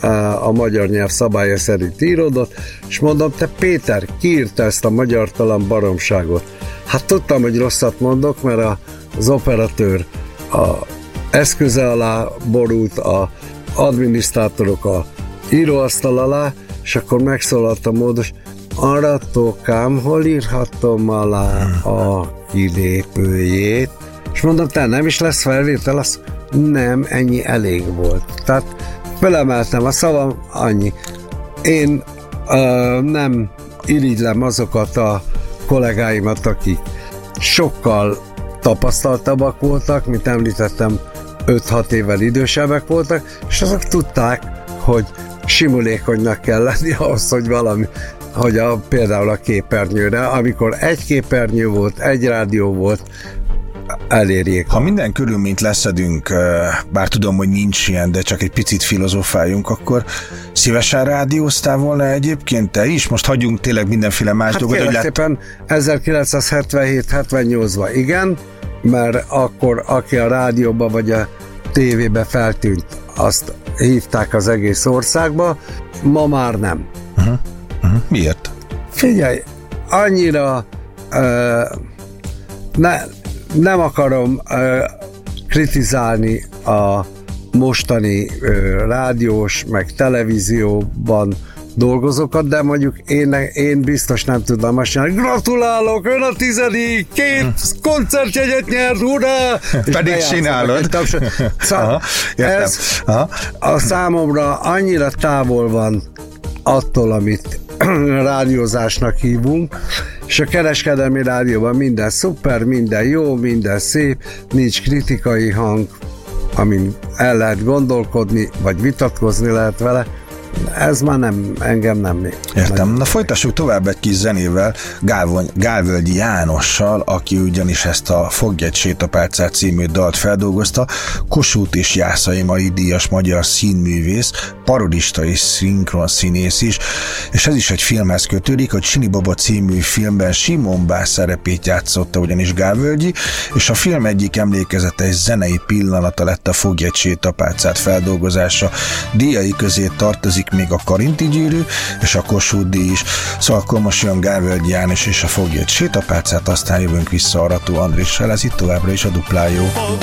a magyar nyelv szabálya szerint íródott, és mondom, te Péter, ki írta ezt a magyartalan baromságot? Hát tudtam, hogy rosszat mondok, mert az operatőr a eszköze alá borult, a adminisztrátorok a íróasztal alá, és akkor megszólalt a módos, arra Tókám, hol írhatom alá a kilépőjét? És mondom, te nem is lesz felvétel? Azt nem, ennyi elég volt. Tehát felemeltem a szavam, annyi. Én nem irigylem azokat a kollégáimat, akik sokkal tapasztaltabbak voltak, mint említettem, 5-6 évvel idősebbek voltak, és azok tudták, hogy simulékonynak kell lenni ahhoz, hogy valami, hogy például a képernyőre, amikor egy képernyő volt, egy rádió volt, elérjék. Ha minden körülményt leszedünk, bár tudom, hogy nincs ilyen, de csak egy picit filozofáljunk, akkor szívesen rádióztál volna egyébként te is? Most hagyjunk tényleg mindenféle más dolgot. Hát szépen 1977-78-ban igen, mert akkor aki a rádióba vagy a tévébe feltűnt, azt hívták az egész országba, ma már nem. Miért? Figyelj, annyira nem akarom kritizálni a mostani rádiós, meg televízióban dolgozókat, de mondjuk én biztos nem tudnám azt csinálni. Gratulálok, ön a 10. 2 koncertjegyet nyert, hurrá! Pedig csinálod. Ez a számomra annyira távol van attól, amit rádiózásnak hívunk, és a kereskedelmi rádióban minden szuper, minden jó, minden szép, nincs kritikai hang, amin el lehet gondolkodni, vagy vitatkozni lehet vele. Ez már nem, engem nem. Értem. Na folytassuk tovább egy kis zenével, Gálvölgyi Jánossal, aki ugyanis ezt a Fogj egy sétapálcát című dalt feldolgozta, Kossuth és Jászai Mai díjas magyar színművész, parodista és szinkron színész is, és ez is egy filmhez kötődik, hogy Sini Baba című filmben Simon Bá szerepét játszotta ugyanis Gálvölgyi, és a film egyik emlékezetes zenei pillanata lett a Fogj egy sétapálcát feldolgozása. Díjai közé tartozik még a Karinti gyűrű és a Kossuth díj is. Szóval akkor most jön Gálvölgyi János és a Fogj egy sétapálcát, aztán jövünk vissza Arató Andrissal, ez itt továbbra is a Duplán Jó.